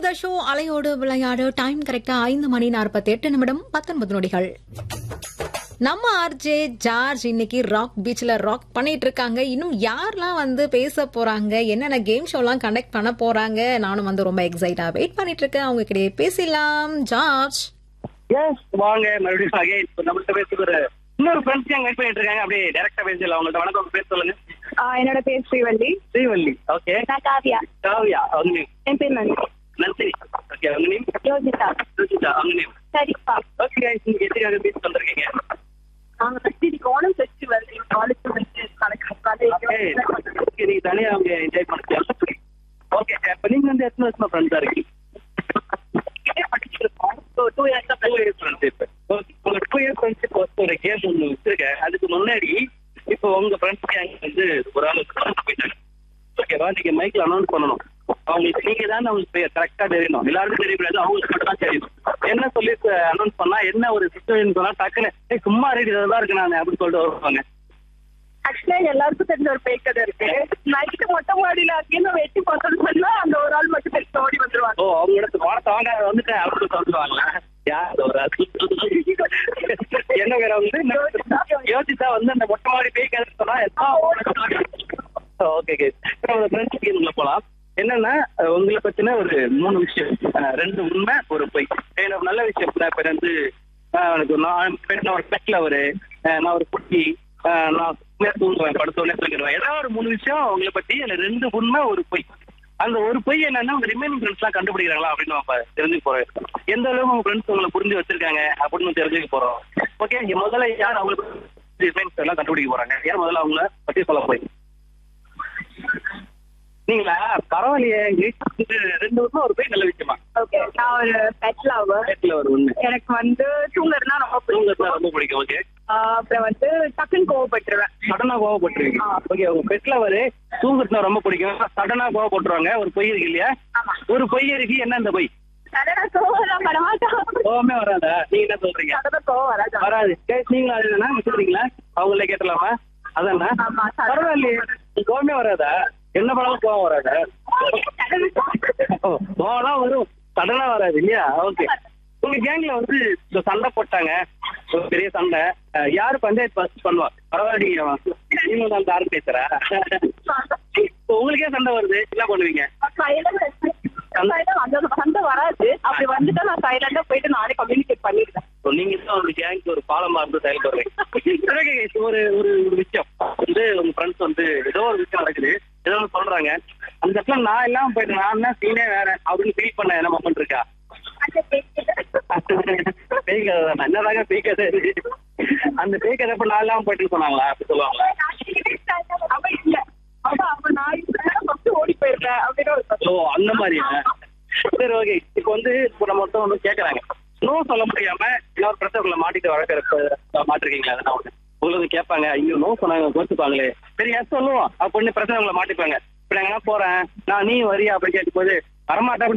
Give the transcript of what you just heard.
The show அலையோடு விளையாடு. Time கரெக்டா 5:48 நொடிகள். நம்ம ஆர்ஜே ஜார்ஜ் இன்னைக்கு ராக் பீச்ல ராக் பண்ணிட்டு இருக்காங்க. இன்னும் யாரெல்லாம் வந்து பேச போறாங்க, என்னென்ன கேம் ஷோலாம் கண்டக்ட் பண்ண போறாங்க, நானும் வந்து ரொம்ப எக்ஸைட்டா வெயிட் பண்ணிட்டு இருக்கேன். அவங்க கிட்டே பேசலாம். ஜார்ஜ் வாங்க மறுபடியும் அகைன் நம்மள்ட்ட பேசுக்கு ஒரு இன்னொரு ஃப்ரெண்ட்ஸ் வெயிட் பண்ணிட்டு இருக்காங்க. அப்படியே டைரக்டா பேசல. அவங்கள்ட்ட வணக்கம், உங்க பேர் சொல்லுங்க. என்னோட பேர் ஸ்ரீவள்ளி. ஸ்ரீவள்ளி, ஓகே. நான் காவியா. காவியா, அவங்க நேம். என் பேர் நந்தினி, ஓகே. அவங்க நேம் யோசிதா. யோசிதா, அவங்க நேம் சரிப்பா. ஓகே गाइस, நீங்க எதுக்காக பீச் வந்திருக்கீங்க? நாங்க festival Onam festival college okay, நீங்க தனியா அவங்க என்ஜாய் பண்ணிக்கலாம். ஓகே, இப்போ நீங்க வந்து எத்தனை வருஷமா ஃப்ரெண்ட்ஸா இருக்கீங்க? 2 years ஃப்ரெண்ட்ஷிப். ஓகே, உங்க 2 years ஃப்ரெண்ட்ஷிப் ஒரு கேம் ஒன்று வச்சிருக்கேன். அதுக்கு முன்னாடி இப்போ உங்க ஃப்ரெண்ட்ஸ் கேங் வந்து ஒரு ஆள் போயிட்டாங்க. ஓகேவா, நீங்க மைக்ல அனௌன்ஸ் பண்ணணும். அவங்களுக்கு நீங்க தான் அவங்களுக்கு கரெக்டா தெரியணும். எல்லாருக்கும் தெரியக்கூடாது, அவங்களுக்கு மட்டும் தான் தெரியும். என்ன சொல்லி அனௌன்ஸ் பண்ணா, என்ன ஒரு சிச்சுவேஷன் சொன்னா டக்குன்னு சும்மா ரெடி தான் இருக்கு நான் அப்படின்னு சொல்லிட்டு வருவாங்க. ஆக்சுவலா எல்லாருக்கும் தெரிஞ்ச ஒரு பேய் கதை இருக்கு. நைட்டு மொட்டை மாடியில அங்கேயும் வெட்டி பார்த்தோம்னு சொன்னா அந்த ஒரு ஆள் மட்டும் தெரிஞ்சு ஓடி வந்துருவாங்க. ஓ, அவங்களோட வானத்தை வாங்க வந்துட்டேன் அப்படின்னு சொல்லுவாங்களா? யார் ஒரு ஆள்? என்ன வேற வந்து யோசிச்சா வந்து அந்த மொட்டை மாடி பேய் கதை சொன்னா ஓகே. ஃப்ரெண்ட்ஸ் கேம்ல போலாம். என்னன்னா உங்களை பத்தின ஒரு 3 விஷயம், 2 உண்மை, ஒரு பொய். நல்ல விஷயம் இப்ப வந்து நான் ஒரு பெட் லவரு, நான் ஒரு குட்டி, நான் தூங்குவேன், படுத்தோடனே தூங்கிடுவேன். ஏதாவது ஒரு 3 விஷயம் உங்களை பத்தி, அதுல 2 உண்மை, ஒரு பொய். அந்த ஒரு பொய் என்னன்னா உங்க ரிமைனிங் ஃப்ரெண்ட்ஸ் எல்லாம் கண்டுபிடிக்கிறாங்களா அப்படின்னு நம்ம தெரிஞ்சுக்க போறோம். எந்த அளவுக்கு உங்க ஃப்ரெண்ட்ஸ் உங்களை புரிஞ்சு வச்சிருக்காங்க அப்படின்னு தெரிஞ்சுக்க போறோம். ஓகே, முதல்ல யார் அவங்களுக்கு ரிமைனிங் எல்லாம் கண்டுபிடிக்க போறாங்க? யார் முதல்ல அவங்கள பத்தி சொல்ல போய் நீங்களா? பரவாயில்லையே, 2 உண்மை, ஒரு பொய். நல்ல விஷயமா? ஓகே, நான் ஒரு பெட் லவர். பெட்ல ஒரு உண்மை. எனக்கு வந்து தூங்குறதுனா ரொம்ப ரொம்ப பிடிக்கும். ஓகே. அப்புறம் வந்து டக்குன்னு கோவப்பட்டுருவேன். சடனா கோவப்பட்டுருவீங்க. ஓகே, உங்க பெட்ல ஒரு தூங்குறதுனா ரொம்ப பிடிக்கும், சடனா கோவப்பட்டுருவாங்க. ஒரு பொய் இருக்கு இல்லையா? ஒரு பொய் இருக்கு. என்ன அந்த பொய்? கோவமே வராதா? நீங்க என்ன சொல்றீங்க? வராது. நீங்களும் அதுதானா வச்சுக்கிறீங்களா? அவங்கள கேட்டலாமா? அதானா? பரவாயில்லையே, கோவமே வராதா? என்ன பண்ணாலும் கோவம் வராதா? கோவம்லாம் வரும், சடனா வராது இல்லையா? ஓகே. உங்க கேங்ல வந்து இந்த சண்டை போட்டாங்க, ஒரு பெரிய சண்டை, யாரு பஞ்சாயத்து ஃபர்ஸ்ட் பண்ணுவா? பரவாயில்லைங்க, நீங்க வந்து அந்த ஆரம்பிச்சரா? உங்களுக்கே சண்டை வருது, என்ன பண்ணுவீங்க? சண்டை வராது. அப்படி வந்துட்டா நான் சைலண்டா போயிட்டு நானே கம்யூனிகேட் பண்ணிருக்கேன். நீங்க தான் ஒரு கேங்க்கு ஒரு பாலமா இருந்து செயல்படுறீங்க. ஒரு ஒரு விஷயம் வந்து உங்க ஃப்ரெண்ட்ஸ் வந்து ஏதோ ஒரு விஷயம் நடக்குது, ஏதோ ஒன்று சொல்றாங்க, அந்த இடத்துல நான் எல்லாம் போயிட்டு நான் தான் சீனே வேற அப்படின்னு ஃபீல் பண்ண என்ன மொமெண்ட் இருக்கா? பேய் கதை தான். என்னதாங்க பேய் கதை? அந்த பேய் கதை இப்ப நான் எல்லாம் போயிட்டு சொன்னாங்களா? அப்படி சொல்லுவாங்களா? ஓடி போயிருக்கேன் அப்படின்னு. ஓ, அந்த மாதிரியா? சரி, ஓகே. இப்போ வந்து நம்ம ஒருத்தவங்க வந்து கேட்கறாங்க, நோ சொல்ல முடியாம இன்னொரு பிரச்சனை மாட்டிட்டு வளர்க்குற மாட்டிருக்கீங்களா? அதெல்லாம் ஒண்ணு உங்களுக்கு கேட்பாங்க, ஐயோ நோ சொன்னாங்க கோச்சுப்பாங்களே, சரி எஸ் சொல்லுவோம் அப்படின்னு பிரச்சனை மாட்டிப்பாங்க. இப்ப நான் எங்கன்னா போறேன், நான் நீ வரியா அப்படின்னு கேட்கும் போது வரமாட்டேன்